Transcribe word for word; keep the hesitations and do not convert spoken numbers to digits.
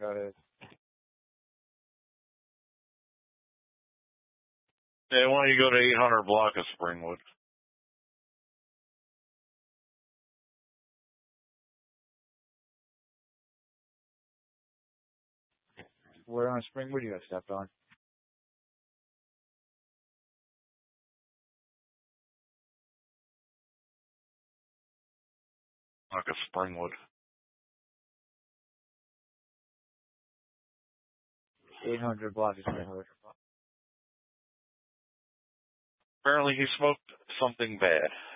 Go ahead. Yeah, why don't you go to eight hundred block of Springwood? Where on Springwood you got stepped on? Block of Springwood. eight hundred block of Springwood. Apparently he smoked something bad.